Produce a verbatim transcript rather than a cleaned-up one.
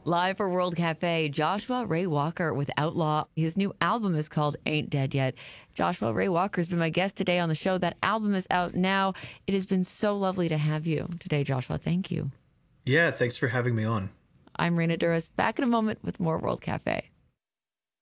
Live for World Cafe, Joshua Ray Walker with Outlaw. His new album is called Ain't Dead Yet. Joshua Ray Walker has been my guest today on the show. That album is out now. It has been so lovely to have you today, Joshua. Thank you. Yeah, thanks for having me on. I'm Raina Douris, back in a moment with more World Cafe.